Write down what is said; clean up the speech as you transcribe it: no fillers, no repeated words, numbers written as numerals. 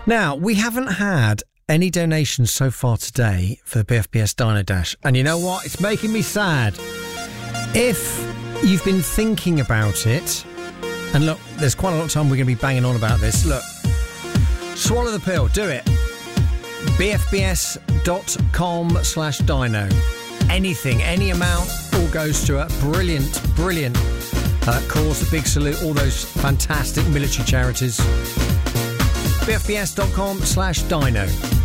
Now, we haven't had any donations so far today for the BFBS Dino Dash. And you know what? It's making me sad. If you've been thinking about it, and look, there's quite a lot of time we're going to be banging on about this. Look, swallow the pill. Do it. bfbs.com/dino. Anything, any amount, all goes to a brilliant cause. A big salute, all those fantastic military charities. bfbs.com/dino.